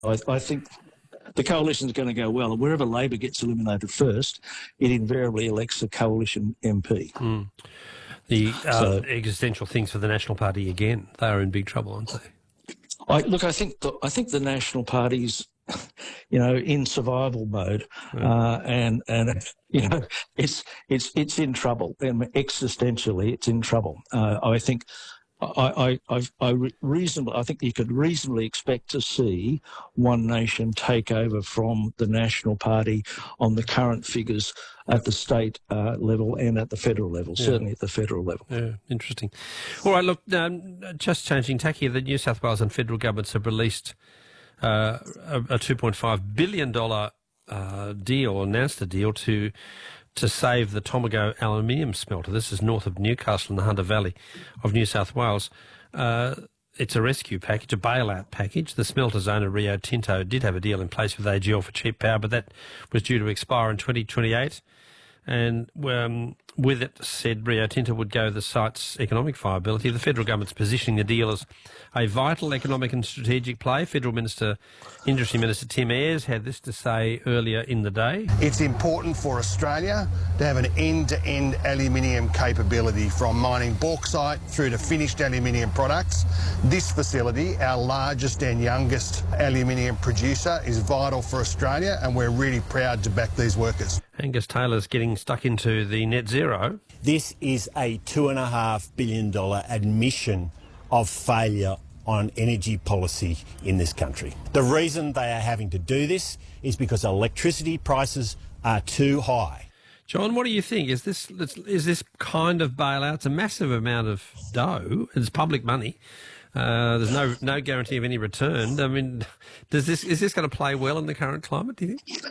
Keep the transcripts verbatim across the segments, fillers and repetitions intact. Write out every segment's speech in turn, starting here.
I, I think the coalition is going to go well, and wherever Labor gets eliminated first, it invariably elects a coalition M P. Mm. The uh, so, existential things for the National Party again. They are in big trouble, aren't they? I, look, I think the, I think the National Party's, you know, in survival mode, mm. uh, and and you know, it's it's it's in trouble. And existentially, it's in trouble. Uh, I think. I, I, I, I reasonably, I think you could reasonably expect to see One Nation take over from the National Party on the current figures at the state uh, level and at the federal level, yeah. certainly at the federal level. Yeah, interesting. All right, look, um, just changing tack here, the New South Wales and federal governments have released uh, a, a two point five billion dollars uh, deal, announced a deal to to save the Tomago aluminium smelter. This is north of Newcastle in the Hunter Valley of New South Wales. Uh, it's a rescue package, a bailout package. The smelter's owner, Rio Tinto, did have a deal in place with A G L for cheap power, but that was due to expire in twenty twenty-eight. And um, with it, said Rio Tinto would go the site's economic viability. The federal government's positioning the deal as a vital economic and strategic play. Federal Minister, Industry Minister Tim Ayres had this to say earlier in the day. It's important for Australia to have an end-to-end aluminium capability, from mining bauxite through to finished aluminium products. This facility, our largest and youngest aluminium producer, is vital for Australia, and we're really proud to back these workers. Angus Taylor's getting stuck into the net zero. This is a two and a half billion dollar admission of failure on energy policy in this country. The reason they are having to do this is because electricity prices are too high. John, what do you think? Is this is this kind of bailout? It's a massive amount of dough. It's public money. Uh, there's no no guarantee of any return. I mean, does this is this going to play well in the current climate, do you think?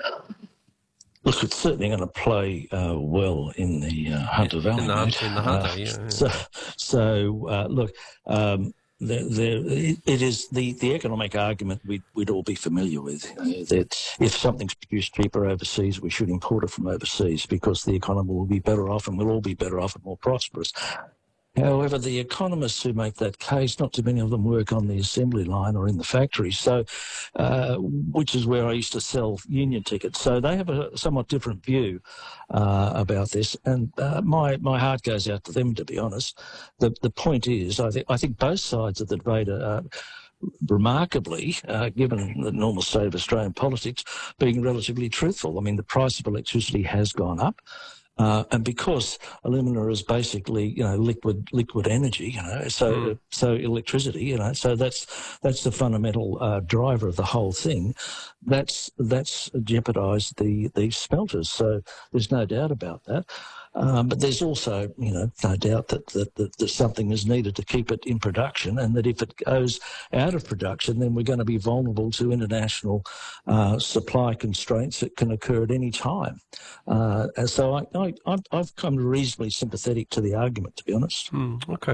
Look, it's certainly going to play uh, well in the uh, Hunter Valley. In the, mate. in the Hunter, uh, yeah, yeah. So, so uh, look, um, there, there, it is the, the economic argument we'd, we'd all be familiar with, you know, that if something's produced cheaper overseas, we should import it from overseas because the economy will be better off and we'll all be better off and more prosperous. However, the economists who make that case, not too many of them work on the assembly line or in the factory, so uh, which is where I used to sell union tickets. So they have a somewhat different view uh, about this, and uh, my my heart goes out to them, to be honest. The the point is, I think I think both sides of the debate are remarkably, uh, given the normal state of Australian politics, being relatively truthful. I mean, the price of electricity has gone up. Uh, and because alumina is basically, you know, liquid liquid energy, you know, so mm. so electricity, you know, so that's that's the fundamental uh, driver of the whole thing. That's that's jeopardised the the smelters. So there's no doubt about that. Um, but there's also, you know, no doubt that, that, that, that something is needed to keep it in production, and that if it goes out of production, then we're going to be vulnerable to international uh, supply constraints that can occur at any time. Uh, and so I, I, I've, I've come reasonably sympathetic to the argument, to be honest. Mm, okay.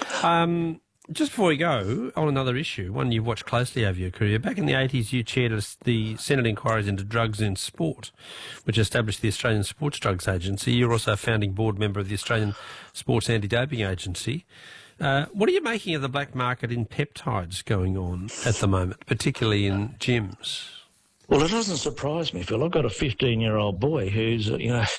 Um, Just before we go, on another issue, one you've watched closely over your career. Back in the eighties, you chaired the Senate inquiries into drugs in sport, which established the Australian Sports Drugs Agency. You're also a founding board member of the Australian Sports Anti-Doping Agency. Uh, what are you making of the black market in peptides going on at the moment, particularly in gyms? Well, it doesn't surprise me, Phil. I've got a fifteen-year-old boy who's, uh, you know,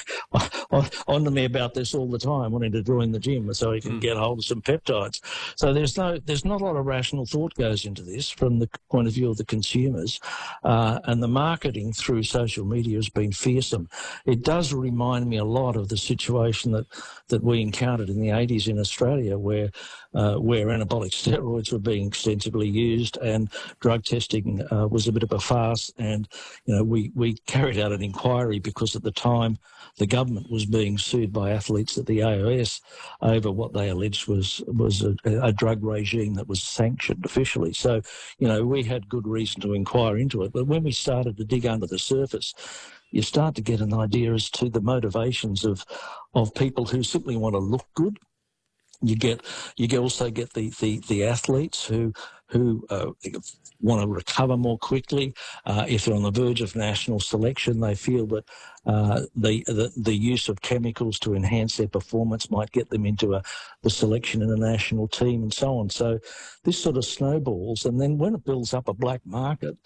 on, on to me about this all the time, wanting to join the gym so he can mm. get hold of some peptides. So there's no, there's not a lot of rational thought goes into this from the point of view of the consumers, uh, and the marketing through social media has been fearsome. It does remind me a lot of the situation that, that we encountered in the eighties in Australia, where uh, where anabolic steroids were being extensively used and drug testing uh, was a bit of a farce. And, you know, we, we carried out an inquiry because at the time the government was being sued by athletes at the A O S over what they alleged was was a, a drug regime that was sanctioned officially. So, you know, we had good reason to inquire into it. But when we started to dig under the surface, you start to get an idea as to the motivations of of people who simply want to look good. You get you get also get the, the, the athletes who who uh, want to recover more quickly. Uh, if they're on the verge of national selection, they feel that uh, the, the the use of chemicals to enhance their performance might get them into a the selection in a national team and so on. So this sort of snowballs, and then when it builds up a black market,